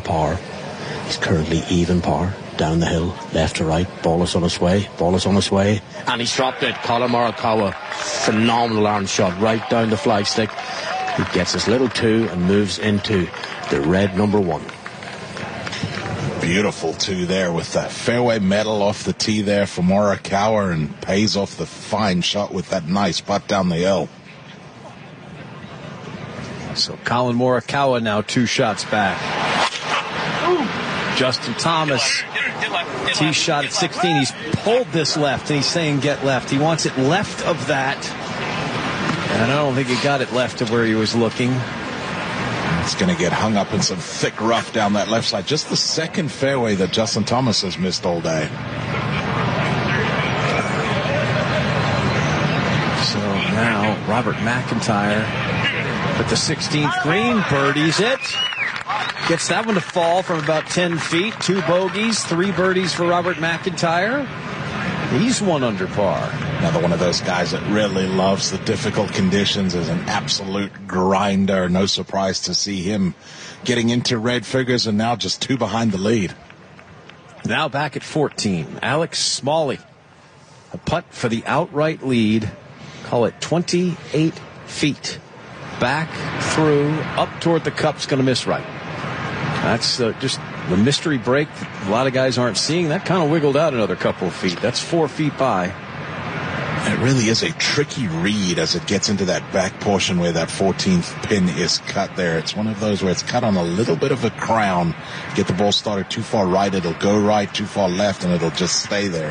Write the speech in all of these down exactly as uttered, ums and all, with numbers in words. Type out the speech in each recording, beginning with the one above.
par. He's currently even par. Down the hill, left to right. Ball is on its way. Ball is on its way. And he's dropped it. Colin Morikawa, phenomenal arm shot right down the flagstick. He gets his little two and moves into the red number one. Beautiful two there with the fairway metal off the tee there for Morikawa, and pays off the fine shot with that nice putt down the hill. So Colin Morikawa now two shots back. Justin Thomas, tee shot at sixteen. He's pulled this left, and he's saying get left. He wants it left of that. And I don't think he got it left of where he was looking. It's going to get hung up in some thick rough down that left side. Just the second fairway that Justin Thomas has missed all day. So now Robert McIntyre at the sixteenth green, birdies it. Gets that one to fall from about ten feet. Two bogeys, three birdies for Robert McIntyre. He's one under par. Another one of those guys that really loves the difficult conditions, is an absolute grinder. No surprise to see him getting into red figures, and now just two behind the lead. Now back at fourteen, Alex Smalley. A putt for the outright lead. Call it twenty-eight feet. Back, through, up toward the cup's going to miss right. That's uh, just the mystery break that a lot of guys aren't seeing. That kind of wiggled out another couple of feet. That's four feet by. It really is a tricky read as it gets into that back portion where that fourteenth pin is cut there. It's one of those where it's cut on a little bit of a crown. Get the ball started too far right, it'll go right, too far left, and it'll just stay there.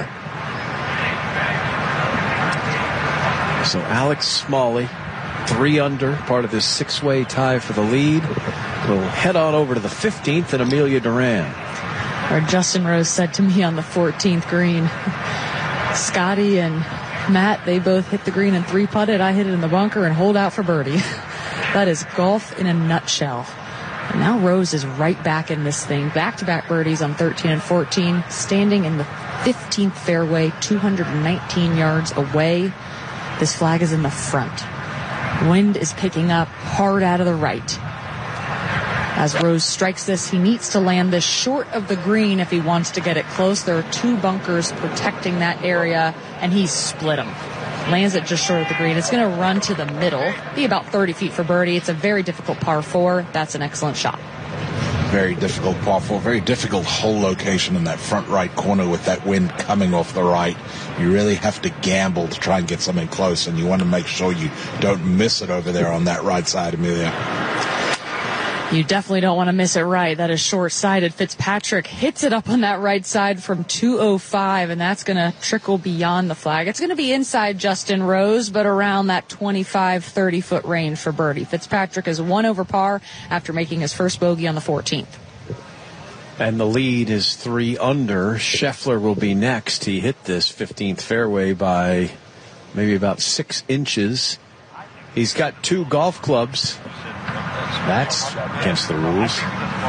So Alex Smalley, three under, part of this six-way tie for the lead. We'll head on over to the fifteenth and Amelia Duran. Or Justin Rose said to me on the fourteenth green, Scotty and Matt, they both hit the green and three-putted. I hit it in the bunker and hold out for birdie. That is golf in a nutshell. And now Rose is right back in this thing. Back-to-back birdies on thirteen and fourteen, standing in the fifteenth fairway, two hundred nineteen yards away. This flag is in the front. Wind is picking up hard out of the right. As Rose strikes this, he needs to land this short of the green if he wants to get it close. There are two bunkers protecting that area, and he's split them. Lands it just short of the green. It's going to run to the middle, be about thirty feet for birdie. It's a very difficult par four. That's an excellent shot. Very difficult par four, very difficult hole location in that front right corner with that wind coming off the right. You really have to gamble to try and get something close, and you want to make sure you don't miss it over there on that right side, Amelia. You definitely don't want to miss it right. That is short-sighted. Fitzpatrick hits it up on that right side from two oh five, and that's going to trickle beyond the flag. It's going to be inside Justin Rose, but around that twenty-five, thirty-foot range for birdie. Fitzpatrick is one over par after making his first bogey on the fourteenth. And the lead is three under. Scheffler will be next. He hit this fifteenth fairway by maybe about six inches. He's got two golf clubs. That's against the rules. Okay,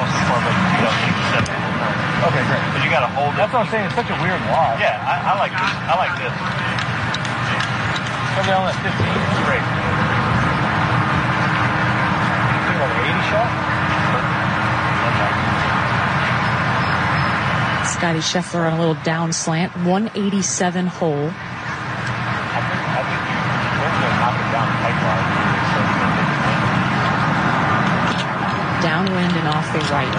great. But you got to hold it. That's what I'm saying. It's such a weird law. Yeah, I, I like this. I like this. Put it on that fifteen. It's great. You think like an eighty shot? Scotty Scheffler on a little down slant. one eighty-seven hole. I think, I think you're going to knock it down the pipeline. Downwind and off the right.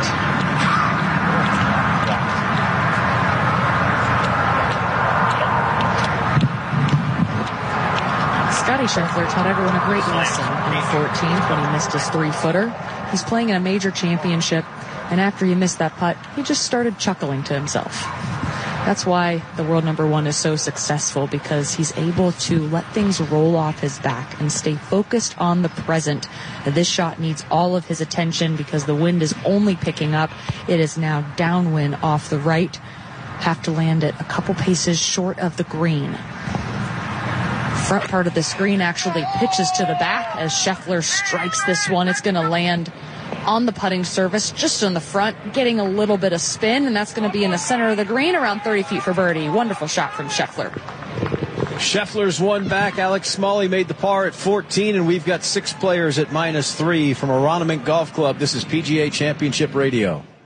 Scotty Scheffler taught everyone a great lesson in the fourteenth when he missed his three-footer. He's playing in a major championship, and after he missed that putt, he just started chuckling to himself. That's why the world number one is so successful, because he's able to let things roll off his back and stay focused on the present. This shot needs all of his attention because the wind is only picking up. It is now downwind off the right. Have to land it a couple paces short of the green. Front part of the screen actually pitches to the back as Scheffler strikes this one. It's going to land on the putting surface, just on the front, getting a little bit of spin, and that's going to be in the center of the green, around thirty feet for birdie. Wonderful shot from Scheffler. Scheffler's one back. Alex Smalley made the par at fourteen, and we've got six players at minus three from Aronimink Golf Club. This is P G A Championship Radio.